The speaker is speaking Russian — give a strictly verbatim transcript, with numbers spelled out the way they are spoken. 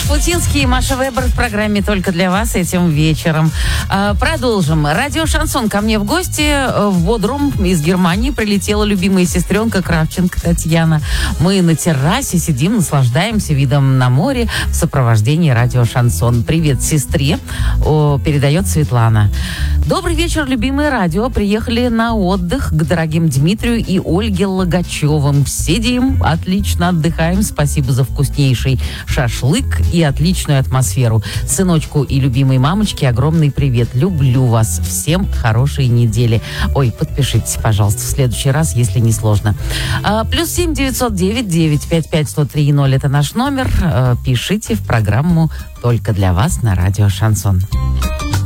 Путинский и Маша Вебер в программе «Только для вас» этим вечером. А, продолжим. Радио «Шансон» ко мне в гости. В Бодрум из Германии прилетела любимая сестренка Кравченко Татьяна. Мы на террасе сидим, наслаждаемся видом на море в сопровождении радио «Шансон». Привет сестре, о, передает Светлана. Добрый вечер, любимые радио. Приехали на отдых к дорогим Дмитрию и Ольге Логачевым. Сидим, отлично отдыхаем. Спасибо за вкуснейший шашлык и отличную атмосферу. Сыночку и любимой мамочке огромный привет. Люблю вас. Всем хорошей недели. Ой, подпишитесь, пожалуйста, в следующий раз, если не сложно. А, плюс семь девятьсот девять девять пять пять сто три ноль это наш номер. А, пишите в программу «Только для вас» на радио «Шансон».